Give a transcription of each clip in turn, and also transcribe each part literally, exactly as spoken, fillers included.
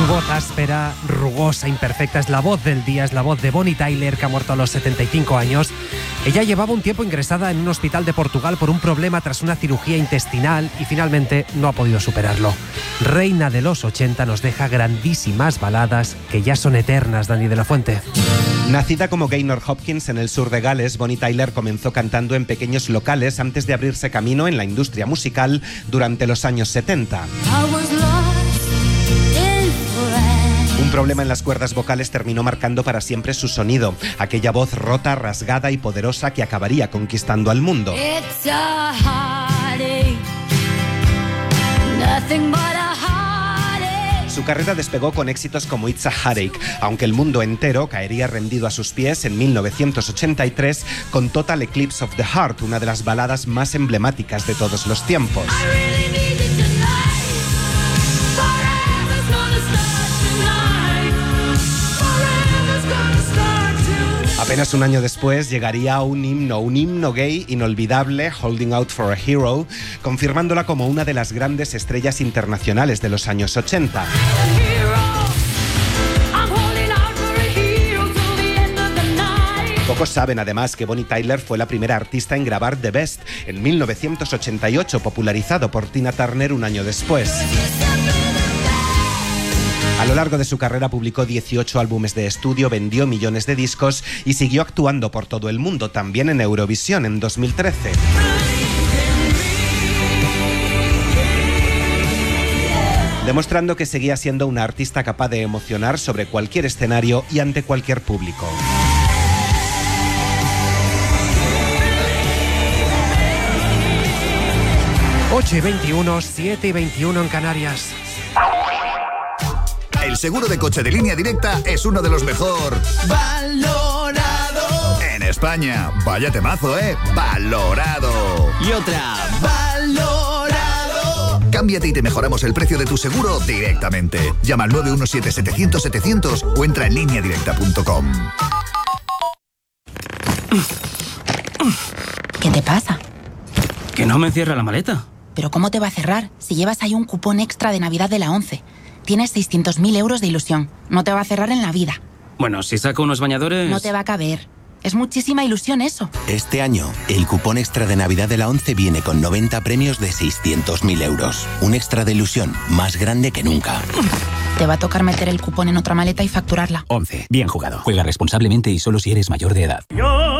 voz áspera, rugosa, imperfecta, es la voz del día, es la voz de Bonnie Tyler, que ha muerto a los setenta y cinco años. Ella llevaba un tiempo ingresada en un hospital de Portugal por un problema tras una cirugía intestinal y finalmente no ha podido superarlo. Reina de los ochenta nos deja grandísimas baladas que ya son eternas, Dani de la Fuente. Nacida como Gaynor Hopkins en el sur de Gales, Bonnie Tyler comenzó cantando en pequeños locales antes de abrirse camino en la industria musical durante los años setenta. Un problema en las cuerdas vocales terminó marcando para siempre su sonido, aquella voz rota, rasgada y poderosa que acabaría conquistando al mundo. Su carrera despegó con éxitos como It's a Heartache, aunque el mundo entero caería rendido a sus pies en mil novecientos ochenta y tres con Total Eclipse of the Heart, una de las baladas más emblemáticas de todos los tiempos. Apenas un año después llegaría un himno, un himno gay inolvidable, Holding Out for a Hero, confirmándola como una de las grandes estrellas internacionales de los años ochenta. Pocos saben además que Bonnie Tyler fue la primera artista en grabar The Best en mil novecientos ochenta y ocho, popularizado por Tina Turner un año después. A lo largo de su carrera publicó dieciocho álbumes de estudio, vendió millones de discos y siguió actuando por todo el mundo, también en Eurovisión en dos mil trece. Demostrando que seguía siendo una artista capaz de emocionar sobre cualquier escenario y ante cualquier público. ocho y veintiuno, siete y veintiuno en Canarias. El seguro de coche de Línea Directa es uno de los mejor valorado en España. Vaya temazo, ¿eh? Valorado. Y otra, valorado. Cámbiate y te mejoramos el precio de tu seguro directamente. Llama al nueve uno siete, setecientos, setecientos o entra en línea directa punto com. ¿Qué te pasa? Que no me cierra la maleta. ¿Pero cómo te va a cerrar si llevas ahí un cupón extra de Navidad de la ONCE? Tienes seiscientos mil euros de ilusión. No te va a cerrar en la vida. Bueno, si saco unos bañadores... No te va a caber. Es muchísima ilusión eso. Este año, el cupón extra de Navidad de la ONCE viene con noventa premios de seiscientos mil euros. Un extra de ilusión más grande que nunca. Te va a tocar meter el cupón en otra maleta y facturarla. ONCE. Bien jugado. Juega responsablemente y solo si eres mayor de edad.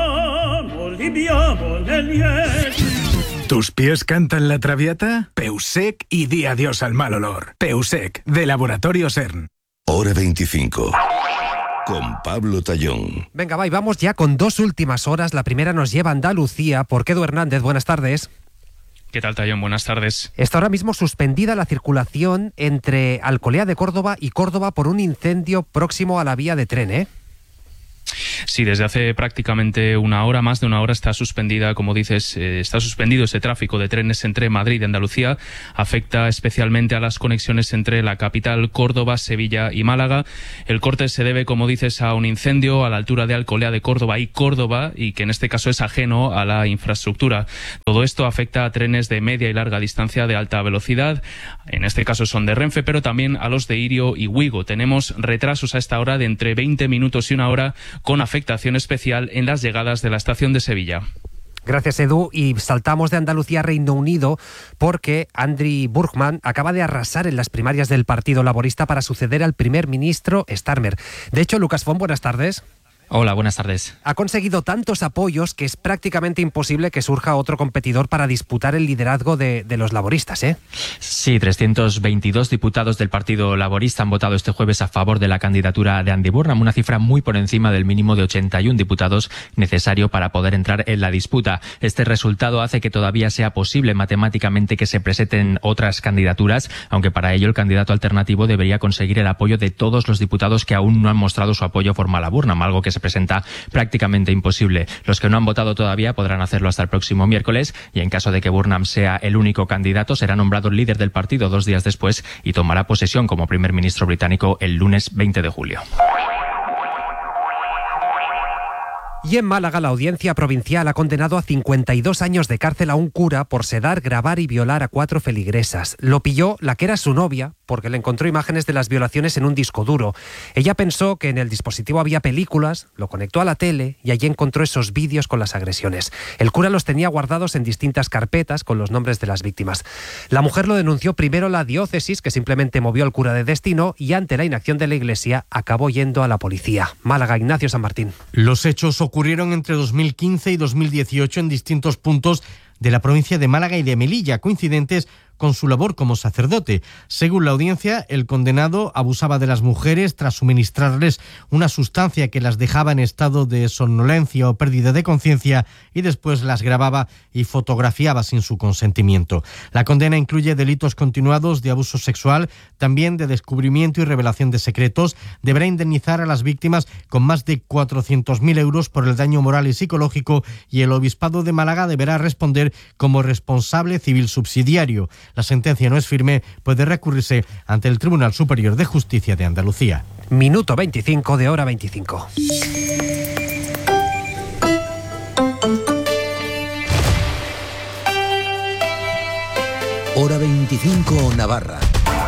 ¿Tus pies cantan la Traviata? Peusec y di adiós al mal olor. Peusec, de Laboratorio CERN. Hora veinticinco. Con Pablo Tallón. Venga, va, y vamos ya con dos últimas horas. La primera nos lleva a Andalucía. Porque Edu Hernández, buenas tardes. ¿Qué tal, Tallón? Buenas tardes. Está ahora mismo suspendida la circulación entre Alcolea de Córdoba y Córdoba por un incendio próximo a la vía de tren, ¿eh? Sí, desde hace prácticamente una hora, más de una hora, está suspendida, como dices, eh, está suspendido ese tráfico de trenes entre Madrid y Andalucía. Afecta especialmente a las conexiones entre la capital, Córdoba, Sevilla y Málaga. El corte se debe, como dices, a un incendio a la altura de Alcolea de Córdoba y Córdoba, y que en este caso es ajeno a la infraestructura. Todo esto afecta a trenes de media y larga distancia de alta velocidad. En este caso son de Renfe, pero también a los de Irio y Wigo. Tenemos retrasos a esta hora de entre veinte minutos y una hora, con afectación especial en las llegadas de la estación de Sevilla. Gracias, Edu. Y saltamos de Andalucía a Reino Unido porque Andy Burnham acaba de arrasar en las primarias del Partido Laborista para suceder al primer ministro Starmer. De hecho, Lucas Font, buenas tardes. Hola, buenas tardes. Ha conseguido tantos apoyos que es prácticamente imposible que surja otro competidor para disputar el liderazgo de, de los laboristas, ¿eh? Sí, trescientos veintidós diputados del Partido Laborista han votado este jueves a favor de la candidatura de Andy Burnham, una cifra muy por encima del mínimo de ochenta y uno diputados necesario para poder entrar en la disputa. Este resultado hace que todavía sea posible matemáticamente que se presenten otras candidaturas, aunque para ello el candidato alternativo debería conseguir el apoyo de todos los diputados que aún no han mostrado su apoyo formal a Burnham, algo que se presenta prácticamente imposible. Los que no han votado todavía podrán hacerlo hasta el próximo miércoles y en caso de que Burnham sea el único candidato será nombrado líder del partido dos días después y tomará posesión como primer ministro británico el lunes veinte de julio. Y en Málaga, la audiencia provincial ha condenado a cincuenta y dos años de cárcel a un cura por sedar, grabar y violar a cuatro feligresas. Lo pilló la que era su novia porque le encontró imágenes de las violaciones en un disco duro. Ella pensó que en el dispositivo había películas, lo conectó a la tele y allí encontró esos vídeos con las agresiones. El cura los tenía guardados en distintas carpetas con los nombres de las víctimas. La mujer lo denunció primero a la diócesis, que simplemente movió al cura de destino, y ante la inacción de la Iglesia acabó yendo a la policía. Málaga, Ignacio San Martín. Los hechos ocurrieron entre dos mil quince y dos mil dieciocho en distintos puntos de la provincia de Málaga y de Melilla, coincidentes con su labor como sacerdote. Según la audiencia, el condenado abusaba de las mujeres tras suministrarles una sustancia que las dejaba en estado de somnolencia o pérdida de conciencia y después las grababa y fotografiaba sin su consentimiento. La condena incluye delitos continuados de abuso sexual, también de descubrimiento y revelación de secretos. Deberá indemnizar a las víctimas con más de cuatrocientos mil euros por el daño moral y psicológico, y el Obispado de Málaga deberá responder como responsable civil subsidiario. La sentencia no es firme, puede recurrirse ante el Tribunal Superior de Justicia de Andalucía. Minuto veinticinco de hora veinticinco. Hora veinticinco, Navarra.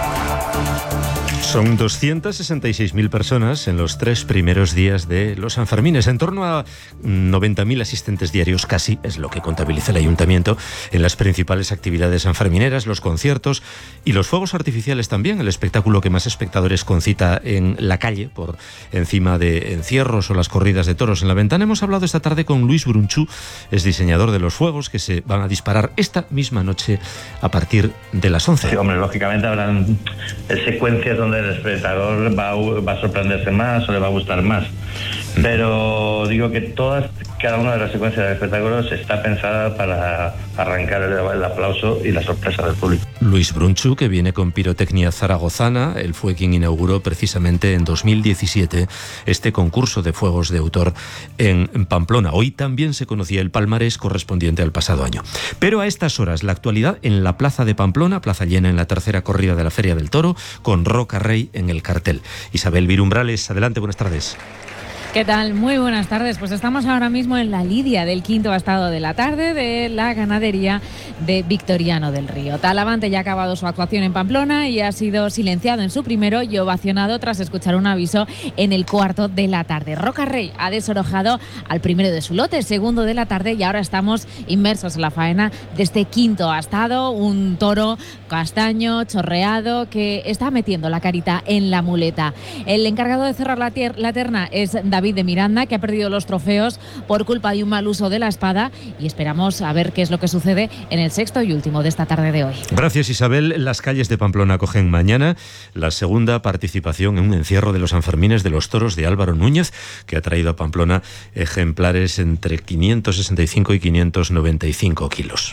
Son doscientas sesenta y seis mil personas en los tres primeros días de los Sanfermines. En torno a noventa mil asistentes diarios, casi, es lo que contabiliza el Ayuntamiento, en las principales actividades sanfermineras, los conciertos y los fuegos artificiales también, el espectáculo que más espectadores concita en la calle, por encima de encierros o las corridas de toros en la ventana. Hemos hablado esta tarde con Luis Brunchú, es diseñador de los fuegos que se van a disparar esta misma noche a partir de las once. Sí, hombre, lógicamente habrán secuencias donde el espectador va a, va a sorprenderse más o le va a gustar más, pero digo que todas, cada una de las secuencias del espectáculo está pensada para arrancar el, el aplauso y la sorpresa del público. Luis Brunchú, que viene con pirotecnia zaragozana, él fue quien inauguró precisamente en dos mil diecisiete este concurso de fuegos de autor en Pamplona. Hoy también se conocía el palmarés correspondiente al pasado año. Pero a estas horas, la actualidad en la plaza de Pamplona, plaza llena en la tercera corrida de la Feria del Toro, con Roca Rey en el cartel. Isabel Virumbrales, adelante, buenas tardes. ¿Qué tal? Muy buenas tardes. Pues estamos ahora mismo en la lidia del quinto bastado de la tarde de la ganadería de Victoriano del Río. Talavante ya ha acabado su actuación en Pamplona y ha sido silenciado en su primero y ovacionado tras escuchar un aviso en el cuarto de la tarde. Roca Rey ha desorojado al primero de su lote, segundo de la tarde, y ahora estamos inmersos en la faena de este quinto bastado, un toro castaño, chorreado, que está metiendo la carita en la muleta. El encargado de cerrar la, tier- la terna es David David de Miranda, que ha perdido los trofeos por culpa de un mal uso de la espada, y esperamos a ver qué es lo que sucede en el sexto y último de esta tarde de hoy. Gracias, Isabel. Las calles de Pamplona acogen mañana la segunda participación en un encierro de los Sanfermines de los toros de Álvaro Núñez, que ha traído a Pamplona ejemplares entre quinientos sesenta y cinco y quinientos noventa y cinco kilos.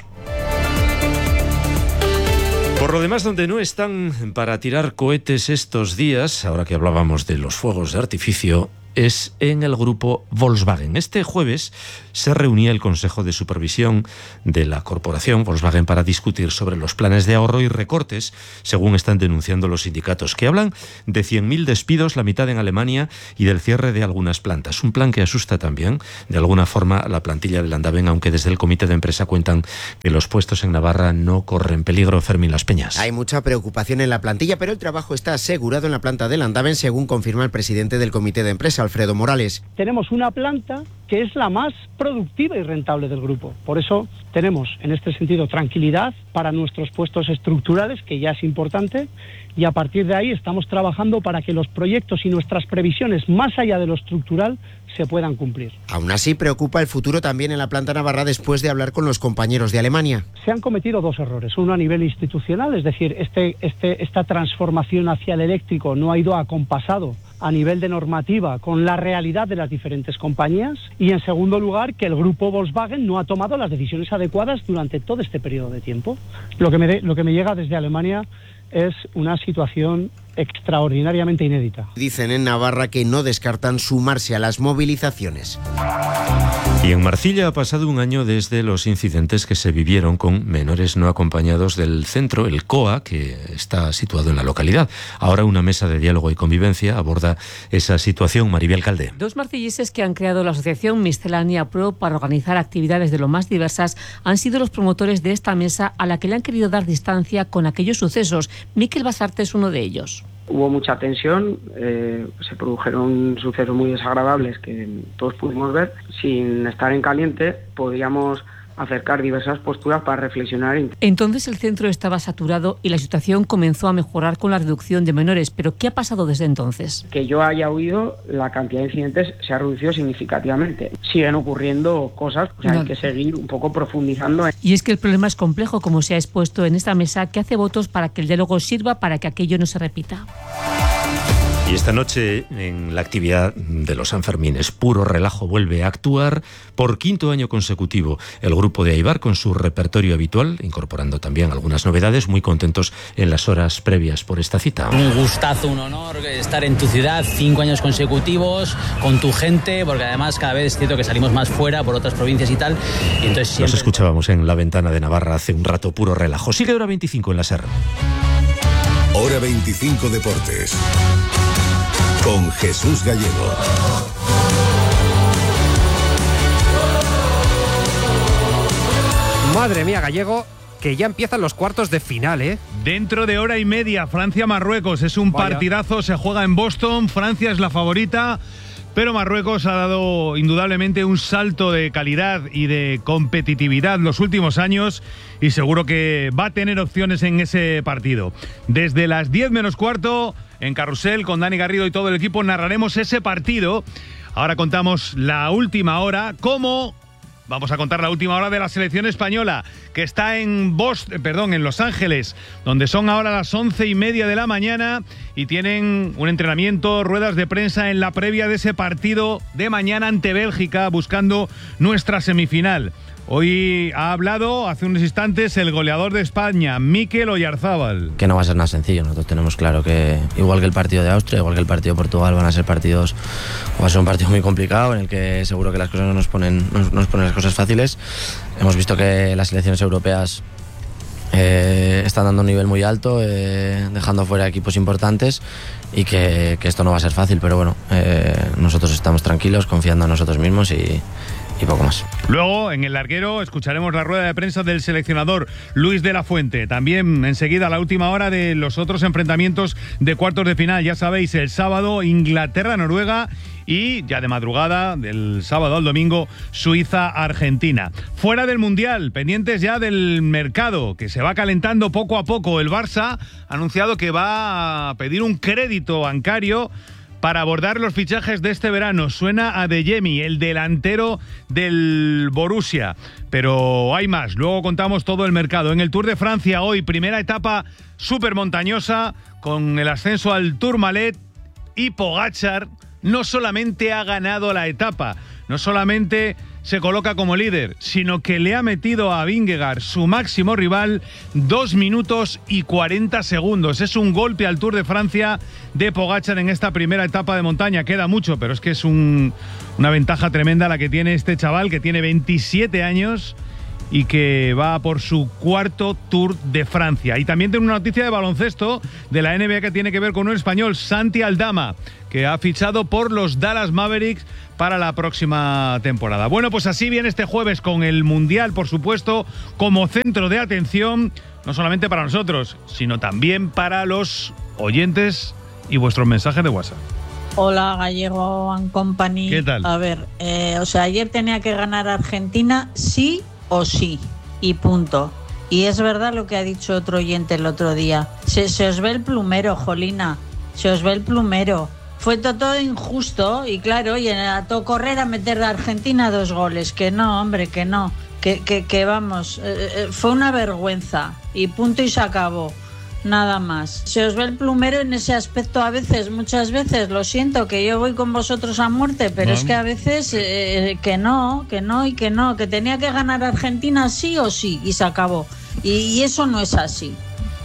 Por lo demás, donde no están para tirar cohetes estos días, ahora que hablábamos de los fuegos de artificio, es en el grupo Volkswagen. Este jueves se reunía el Consejo de Supervisión de la corporación Volkswagen para discutir sobre los planes de ahorro y recortes, según están denunciando los sindicatos, que hablan de cien mil despidos, la mitad en Alemania, y del cierre de algunas plantas. Un plan que asusta también, de alguna forma, a la plantilla del Andaven, aunque desde el comité de empresa cuentan que los puestos en Navarra no corren peligro. Fermín Las Peñas. Hay mucha preocupación en la plantilla, pero el trabajo está asegurado en la planta del Andaven, según confirma el presidente del comité de empresa, Alfredo Morales. Tenemos una planta que es la más productiva y rentable del grupo. Por eso tenemos, en este sentido, tranquilidad para nuestros puestos estructurales, que ya es importante, y a partir de ahí estamos trabajando para que los proyectos y nuestras previsiones, más allá de lo estructural, se puedan cumplir. Aún así, preocupa el futuro también en la planta navarra después de hablar con los compañeros de Alemania. Se han cometido dos errores. Uno a nivel institucional, es decir, este, este, esta transformación hacia el eléctrico no ha ido acompasado a nivel de normativa con la realidad de las diferentes compañías, y en segundo lugar, que el grupo Volkswagen no ha tomado las decisiones adecuadas durante todo este periodo de tiempo. Lo que me, de, lo que me llega desde Alemania es una situación extraordinariamente inédita. Dicen en Navarra que no descartan sumarse a las movilizaciones. Y en Marcilla ha pasado un año desde los incidentes que se vivieron con menores no acompañados del centro, el C O A, que está situado en la localidad. Ahora una mesa de diálogo y convivencia aborda esa situación. Maribel Caldé. Dos marcillises que han creado la asociación Miscelánea Pro para organizar actividades de lo más diversas han sido los promotores de esta mesa a la que le han querido dar distancia con aquellos sucesos. Miquel Basarte es uno de ellos. Hubo mucha tensión, eh, se produjeron sucesos muy desagradables que todos pudimos ver. Sin estar en caliente, podíamos acercar diversas posturas para reflexionar. Entonces el centro estaba saturado y la situación comenzó a mejorar con la reducción de menores. ¿Pero qué ha pasado desde entonces? Que yo haya oído, la cantidad de incidentes se ha reducido significativamente. Siguen ocurriendo cosas, o sea, no. Hay que seguir un poco profundizando. Y es que el problema es complejo, como se ha expuesto en esta mesa, que hace votos para que el diálogo sirva para que aquello no se repita. Y esta noche, en la actividad de los Sanfermines, Puro Relajo vuelve a actuar por quinto año consecutivo. El grupo de Aibar, con su repertorio habitual, incorporando también algunas novedades, muy contentos en las horas previas por esta cita. Un gustazo, un honor estar en tu ciudad cinco años consecutivos, con tu gente, porque además cada vez es cierto que salimos más fuera por otras provincias y tal. Y entonces siempre... Nos escuchábamos en La Ventana de Navarra hace un rato. Puro Relajo. Sigue Hora veinticinco en la SER. Hora veinticinco Deportes. Con Jesús Gallego. Madre mía, Gallego, que ya empiezan los cuartos de final, ¿eh? Dentro de hora y media, Francia-Marruecos. Es un Vaya. partidazo, se juega en Boston. Francia es la favorita, pero Marruecos ha dado indudablemente un salto de calidad y de competitividad los últimos años y seguro que va a tener opciones en ese partido. Desde las diez menos cuarto... en Carrusel, con Dani Garrido y todo el equipo, narraremos ese partido. Ahora contamos la última hora. ¿Cómo? Vamos a contar la última hora de la selección española, que está en Boston, perdón, en Los Ángeles, donde son ahora las once y media de la mañana y tienen un entrenamiento, ruedas de prensa en la previa de ese partido de mañana ante Bélgica, buscando nuestra semifinal. Hoy ha hablado hace unos instantes el goleador de España, Mikel Oyarzábal. Que no va a ser nada sencillo. Nosotros tenemos claro que, igual que el partido de Austria, igual que el partido de Portugal, van a ser partidos, va a ser un partido muy complicado en el que seguro que las cosas no nos ponen, no nos ponen las cosas fáciles. Hemos visto que las selecciones europeas eh, están dando un nivel muy alto, eh, dejando fuera equipos importantes y que, que esto no va a ser fácil, pero bueno, eh, nosotros estamos tranquilos, confiando en nosotros mismos y y poco más. Luego, en el larguero, escucharemos la rueda de prensa del seleccionador Luis de la Fuente. También enseguida la última hora de los otros enfrentamientos de cuartos de final. Ya sabéis, el sábado Inglaterra-Noruega y ya de madrugada, del sábado al domingo, Suiza-Argentina. Fuera del Mundial, pendientes ya del mercado, que se va calentando poco a poco. El Barça ha anunciado que va a pedir un crédito bancario para abordar los fichajes de este verano. Suena a Adeyemi, el delantero del Borussia. Pero hay más, luego contamos todo el mercado. En el Tour de Francia hoy, primera etapa súper montañosa, con el ascenso al Tourmalet, y Pogačar no solamente ha ganado la etapa, no solamente se coloca como líder, sino que le ha metido a Vingegaard, su máximo rival, dos minutos y cuarenta segundos. Es un golpe al Tour de Francia de Pogačar en esta primera etapa de montaña. Queda mucho, pero es que es un, una ventaja tremenda la que tiene este chaval, que tiene veintisiete años y que va por su cuarto Tour de Francia. Y también tengo una noticia de baloncesto de la N B A que tiene que ver con un español, Santi Aldama, que ha fichado por los Dallas Mavericks para la próxima temporada. Bueno, pues así viene este jueves, con el Mundial, por supuesto, como centro de atención, no solamente para nosotros, sino también para los oyentes y vuestros mensajes de WhatsApp. Hola, Gallego and Company. ¿Qué tal? A ver, eh, o sea, ayer tenía que ganar Argentina, sí o sí, y punto. Y es verdad lo que ha dicho otro oyente el otro día. Se, se os ve el plumero, Jolina, se os ve el plumero. Fue todo, todo injusto y claro, y a todo correr a meter a Argentina dos goles. Que no, hombre, que no. Que, que, que vamos, eh, fue una vergüenza y punto y se acabó. Nada más. Se os ve el plumero en ese aspecto a veces, muchas veces. Lo siento, que yo voy con vosotros a muerte, pero no. Es que a veces eh, que no, que no y que no. Que tenía que ganar Argentina sí o sí y se acabó. Y, y eso no es así.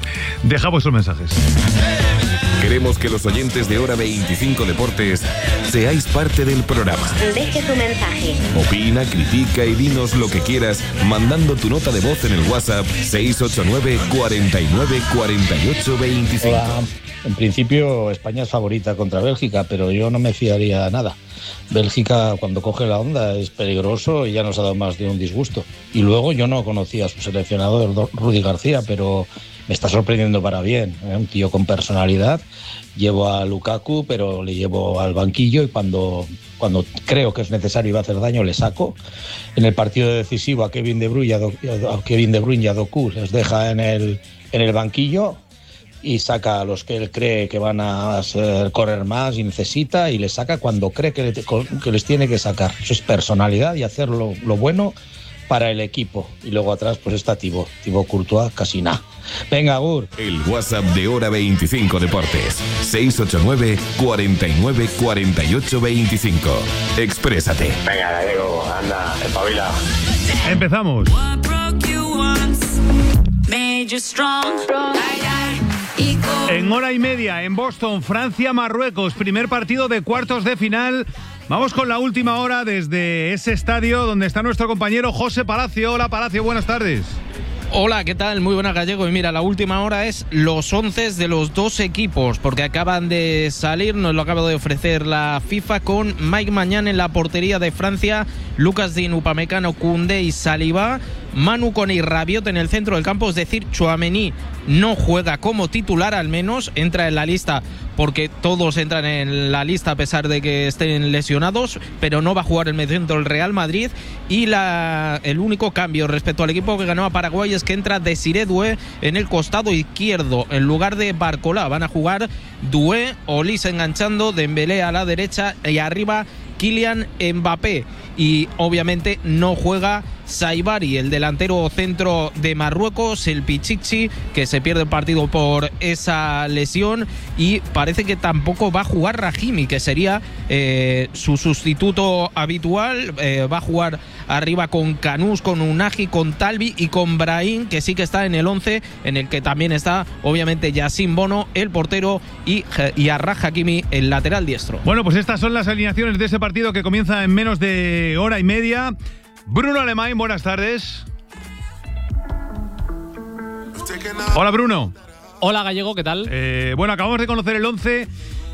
Deja vuestros mensajes. Queremos que los oyentes de Hora veinticinco Deportes seáis parte del programa. Deje su mensaje. Opina, critica y dinos lo que quieras mandando tu nota de voz en el WhatsApp seis ocho nueve, cuarenta y nueve, cuarenta y ocho, veinticinco. Hola. En principio España es favorita contra Bélgica, pero yo no me fiaría nada. Bélgica, cuando coge la onda, es peligroso y ya nos ha dado más de un disgusto. Y luego yo no conocía a su seleccionador, Rudy García, pero me está sorprendiendo para bien, ¿eh? Un tío con personalidad. Llevo a Lukaku, pero le llevo al banquillo y cuando, cuando creo que es necesario y va a hacer daño, le saco. En el partido decisivo a Kevin De Bruyne y a, Do, a, Kevin De Bruyne y a Doku les deja en el, en el banquillo y saca a los que él cree que van a hacer correr más y necesita, y les saca cuando cree que, le, que les tiene que sacar. Eso es personalidad y hacer lo, lo bueno para el equipo. Y luego atrás pues está Thibaut, Thibaut Courtois, casi nada. Venga, Gur. El WhatsApp de Hora veinticinco Deportes, seis ocho nueve, cuarenta y nueve, cuarenta y ocho, veinticinco. Exprésate. Venga, Gallego, anda, espabila. Empezamos. En hora y media, en Boston, Francia, Marruecos, primer partido de cuartos de final. Vamos con la última hora desde ese estadio donde está nuestro compañero José Palacio. Hola, Palacio, buenas tardes. Hola, ¿qué tal? Muy buenas, Gallego. Y mira, la última hora es los once de los dos equipos, porque acaban de salir, nos lo acaba de ofrecer la FIFA, con Mike Maignan en la portería de Francia, Lucas Digne, Upamecano, Koundé y Saliba, Manu Koné y Rabiot en el centro del campo, es decir, Tchouaméni no juega como titular, al menos entra en la lista porque todos entran en la lista a pesar de que estén lesionados, pero no va a jugar el mediocentro del Real Madrid. Y la, el único cambio respecto al equipo que ganó a Paraguay es que entra Desiré Doué en el costado izquierdo en lugar de Barcola. Van a jugar Doué, Olise enganchando, Dembélé a la derecha y arriba Kylian Mbappé. Y obviamente no juega Saibari, el delantero centro de Marruecos, el Pichichi, que se pierde el partido por esa lesión, y parece que tampoco va a jugar Rahimi, que sería eh, su sustituto habitual. Eh, va a jugar arriba con Canús, con Unagi, con Talbi y con Brahim, que sí que está en el once, en el que también está obviamente Yassine Bono, el portero, y, y Arraf Hakimi, el lateral diestro. Bueno, pues estas son las alineaciones de ese partido que comienza en menos de hora y media. Bruno Alemán, buenas tardes. Hola, Bruno. Hola, Gallego, ¿qué tal? Eh, bueno, acabamos de conocer el once.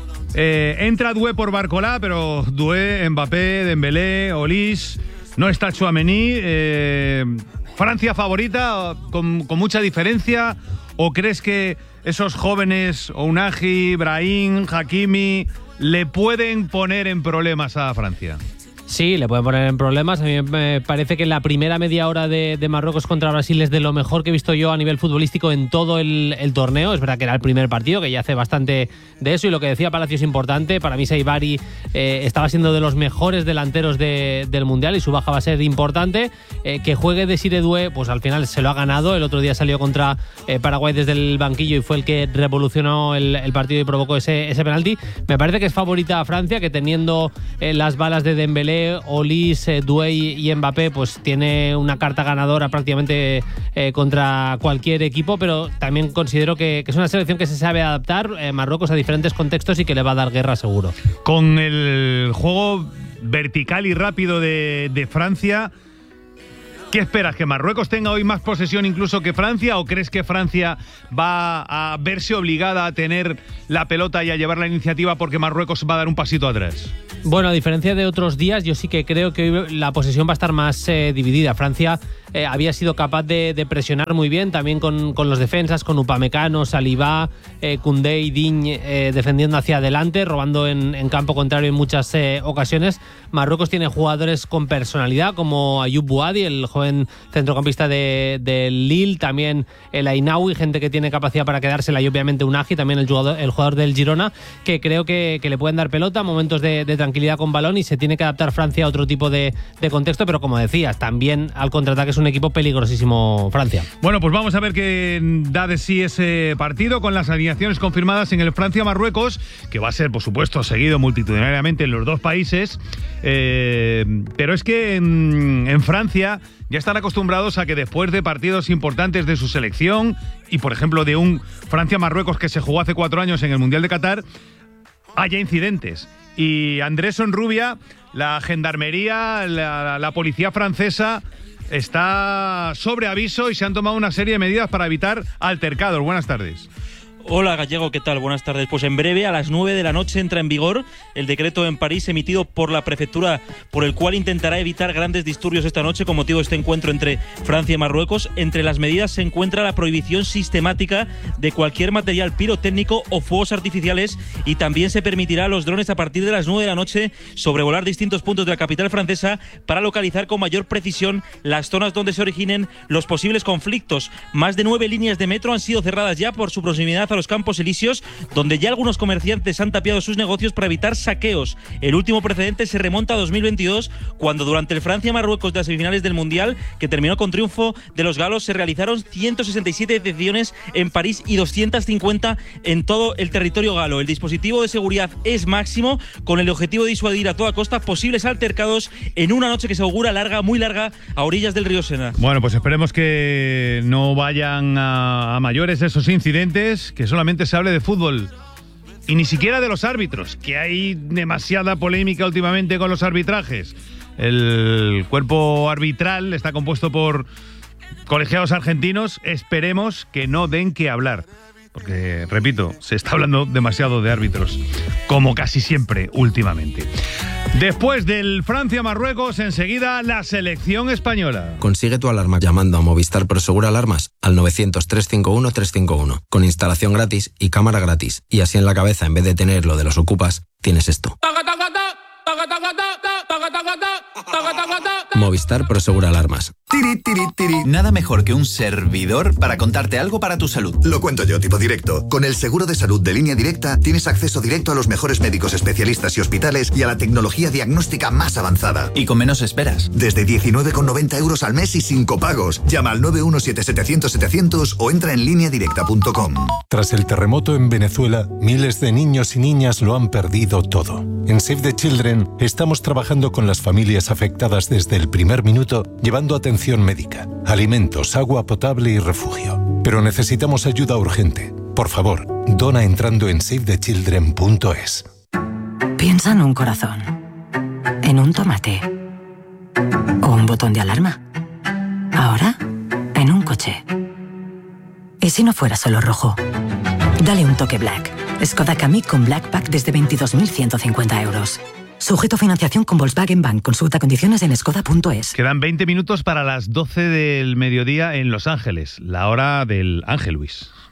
Eh, entra Doué por Barcola, pero Doué, Mbappé, Dembélé, Olise, no está Tchouaméni. Eh, ¿Francia favorita con, con mucha diferencia? ¿O crees que esos jóvenes, Unagi, Brahim, Hakimi, le pueden poner en problemas a Francia? Sí, le pueden poner en problemas. A mí me parece que la primera media hora de, de Marruecos contra Brasil es de lo mejor que he visto yo a nivel futbolístico en todo el, el torneo. Es verdad que era el primer partido, que ya hace bastante de eso, y lo que decía Palacio es importante. Para mí Saibari eh, estaba siendo de los mejores delanteros de, del Mundial y su baja va a ser importante. Eh, que juegue Desiré Doué, pues al final se lo ha ganado. El otro día salió contra eh, Paraguay desde el banquillo y fue el que revolucionó el, el partido y provocó ese, ese penalti. Me parece que es favorita a Francia, que teniendo eh, las balas de Dembélé, Olise, Doué y Mbappé, pues tiene una carta ganadora prácticamente eh, contra cualquier equipo, pero también considero que, que es una selección que se sabe adaptar, eh, Marruecos, a diferentes contextos y que le va a dar guerra seguro. Con el juego vertical y rápido de, de Francia, ¿qué esperas? ¿Que Marruecos tenga hoy más posesión incluso que Francia, o crees que Francia va a verse obligada a tener la pelota y a llevar la iniciativa porque Marruecos va a dar un pasito atrás? Bueno, a diferencia de otros días, yo sí que creo que hoy la posesión va a estar más eh, dividida. Francia eh, había sido capaz de, de presionar muy bien, también con, con los defensas, con Upamecano, Saliba, eh, Koundé y Digne eh, defendiendo hacia adelante, robando en, en campo contrario en muchas eh, ocasiones. Marruecos tiene jugadores con personalidad, como Ayoub Bouadi, el joven centrocampista de, de Lille, también el Ainaoui, gente que tiene capacidad para quedársela, y obviamente Unagi, también el jugador, el jugador del Girona, que creo que, que le pueden dar pelota, momentos de, de tranquilidad con balón, y se tiene que adaptar Francia a otro tipo de, de contexto, pero como decías, también al contraataque es un equipo peligrosísimo Francia. Bueno, pues vamos a ver qué da de sí ese partido con las alineaciones confirmadas en el Francia-Marruecos, que va a ser, por supuesto, seguido multitudinariamente en los dos países, eh, pero es que en, en Francia ya están acostumbrados a que después de partidos importantes de su selección, y por ejemplo de un Francia-Marruecos que se jugó hace cuatro años en el Mundial de Qatar, haya incidentes. Y Andrés Honrubia, la gendarmería, la, la policía francesa está sobre aviso y se han tomado una serie de medidas para evitar altercados. Buenas tardes. Hola Gallego, ¿qué tal? Buenas tardes. Pues en breve, a las nueve de la noche, entra en vigor el decreto en París emitido por la prefectura por el cual intentará evitar grandes disturbios esta noche con motivo de este encuentro entre Francia y Marruecos. Entre las medidas se encuentra la prohibición sistemática de cualquier material pirotécnico o fuegos artificiales, y también se permitirá a los drones a partir de las nueve de la noche sobrevolar distintos puntos de la capital francesa para localizar con mayor precisión las zonas donde se originen los posibles conflictos. Más de nueve líneas de metro han sido cerradas ya por su proximidad a los Campos Elíseos, donde ya algunos comerciantes han tapiado sus negocios para evitar saqueos. El último precedente se remonta a dos mil veintidós, cuando durante el Francia-Marruecos de las semifinales del Mundial, que terminó con triunfo de los galos, se realizaron ciento sesenta y siete detenciones en París y doscientas cincuenta en todo el territorio galo. El dispositivo de seguridad es máximo, con el objetivo de disuadir a toda costa posibles altercados en una noche que se augura larga, muy larga, a orillas del río Sena. Bueno, pues esperemos que no vayan a, a mayores esos incidentes, que solamente se hable de fútbol y ni siquiera de los árbitros, que hay demasiada polémica últimamente con los arbitrajes. El cuerpo arbitral está compuesto por colegiados argentinos. Esperemos que no den que hablar, porque, repito, se está hablando demasiado de árbitros, como casi siempre últimamente. Después del Francia-Marruecos, enseguida la selección española. Consigue tu alarma llamando a Movistar Prosegur Alarmas al novecientos, trescientos cincuenta y uno, trescientos cincuenta y uno, con instalación gratis y cámara gratis. Y así en la cabeza, en vez de tener lo de los ocupas, tienes esto. Movistar Prosegur Alarmas. Tiri, tiri, tiri. Nada mejor que un servidor para contarte algo para tu salud. Lo cuento yo, tipo directo. Con el seguro de salud de Línea Directa tienes acceso directo a los mejores médicos especialistas y hospitales y a la tecnología diagnóstica más avanzada. Y con menos esperas. Desde diecinueve con noventa euros al mes y sin copagos. Llama al nueve uno siete setecientos setecientos o entra en línea directa punto com. Tras el terremoto en Venezuela, miles de niños y niñas lo han perdido todo. En Save the Children estamos trabajando con las familias afectadas desde el primer minuto, llevando atención médica, alimentos, agua potable y refugio. Pero necesitamos ayuda urgente. Por favor, dona entrando en save the children punto es. Piensa en un corazón, en un tomate o un botón de alarma. Ahora, en un coche. ¿Y si no fuera solo rojo? Dale un toque Black. Skoda Kamiq con Black Pack desde veintidós mil ciento cincuenta euros. Sujeto a financiación con Volkswagen Bank. Consulta condiciones en skoda punto es. Quedan veinte minutos para las doce del mediodía en Los Ángeles, la hora del Ángel Luis.